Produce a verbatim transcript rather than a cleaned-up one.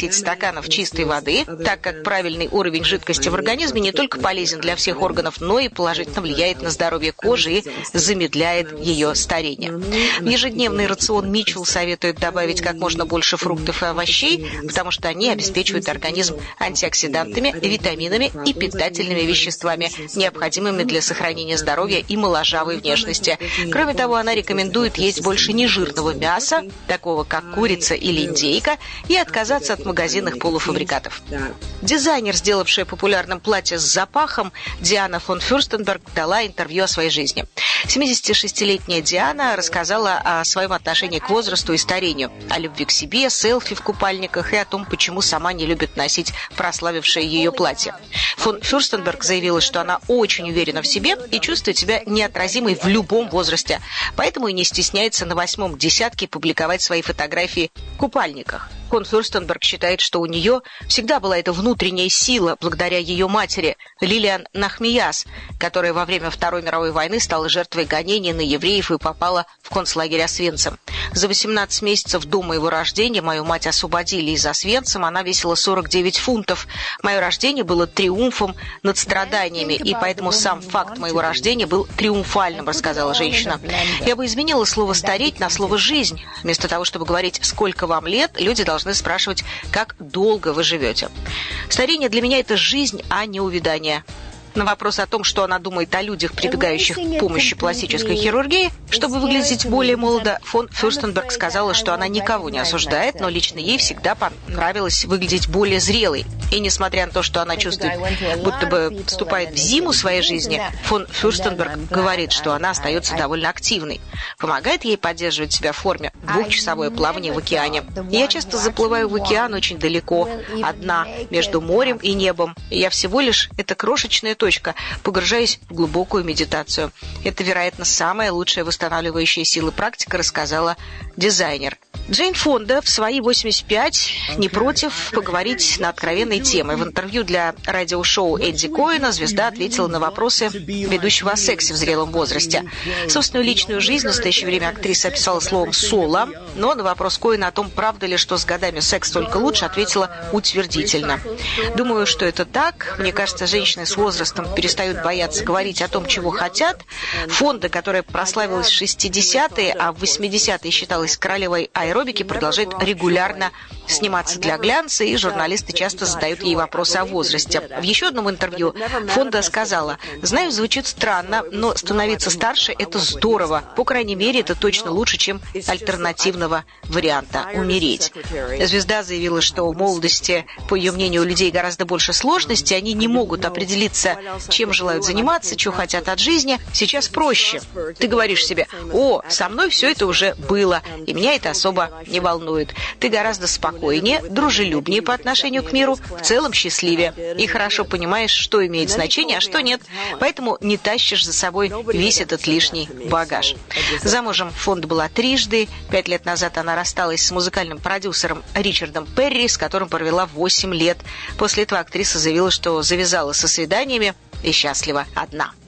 десять стаканов чистой воды, так как правильный уровень жидкости в организме не только полезен для всех органов, но и положительно влияет на здоровье кожи и замедляет ее старение. В ежедневный рацион Митчелл советует добавить как можно больше фруктов и овощей, потому что они обеспечивают организм антиоксидантами, витаминами и питательными веществами, необходимыми для сохранения здоровья и моложавой внешности. Кроме того, она рекомендует есть больше нежирного мяса, такого как курица или индейка, и отказаться от магазинных полуфабрикатов. Дизайнер, сделавшая популярным платье с запахом, Диана фон Фюрстенберг дала интервью о своей жизни. семидесятишестилетняя Диана рассказала о своем отношении к возрасту и старению, о любви к себе, селфи в купальниках и о том, почему сама не любит носить прославившее ее платье. Фон Фюрстенберг заявила, что она очень уверена в себе и чувствует себя неотразимой в любом возрасте, поэтому и не стесняется на восьмом десятке публиковать свои фотографии в купальниках. Фон Фюрстенберг считает, что у нее всегда была эта внутренняя сила благодаря ее матери Лилиан Нахмияс, которая во время Второй мировой войны стала жертвой гонений на евреев и попала в концлагерь Освенцим. За восемнадцать месяцев до моего рождения мою мать освободили из Освенцима, она весила сорок девять фунтов. Мое рождение было триумфом над страданиями, и поэтому сам факт моего рождения был триумфальным, рассказала женщина. Я бы изменила слово «стареть» на слово «жизнь». Вместо того, чтобы говорить «сколько вам лет», люди должны спрашивать, как долго вы живете. Старение для меня – это жизнь, а не увядание. На вопрос о том, что она думает о людях, прибегающих к помощи пластической хирургии, чтобы выглядеть более молодо, фон Фюрстенберг сказала, что она никого не осуждает, но лично ей всегда понравилось выглядеть более зрелой. И несмотря на то, что она чувствует, будто бы вступает в зиму своей жизни, фон Фюрстенберг говорит, что она остается довольно активной. Помогает ей поддерживать себя в форме двухчасовое плавание в океане. Я часто заплываю в океан очень далеко, одна, между морем и небом. И я всего лишь эта крошечная точка, погружаясь в глубокую медитацию. Это, вероятно, самая лучшая восстанавливающая сила практика, рассказала дизайнер. Джейн Фонда в свои восемьдесят пять не против поговорить на откровенные темы. В интервью для радиошоу Эдди Коэна звезда ответила на вопросы ведущего о сексе в зрелом возрасте. Собственную личную жизнь в настоящее время актриса описала словом «соло», но на вопрос Коэна о том, правда ли, что с годами секс только лучше, ответила утвердительно. Думаю, что это так. Мне кажется, женщины с возрастом перестают бояться говорить о том, чего хотят. Фонда, которая прославилась в шестидесятые, а в восьмидесятые считалась королевой аэробики, продолжает регулярно сниматься для глянца, и журналисты часто задают ей вопросы о возрасте. В еще одном интервью Фонда сказала: «Знаю, звучит странно, но становиться старше – это здорово. По крайней мере, это точно лучше, чем альтернативного варианта – умереть». Звезда заявила, что в молодости, по ее мнению, у людей гораздо больше сложностей, они не могут определиться, чем желают заниматься, чего хотят от жизни. Сейчас проще. Ты говоришь себе: «О, со мной все это уже было, и меня это особо не волнует». Ты гораздо спокойнее, дружелюбнее по отношению к миру, в целом счастливее. И хорошо понимаешь, что имеет значение, а что нет. Поэтому не тащишь за собой весь этот лишний багаж. Замужем Фонда была трижды. Пять лет назад она рассталась с музыкальным продюсером Ричардом Перри, с которым провела восемь лет. После этого актриса заявила, что завязала со свиданиями и счастлива одна.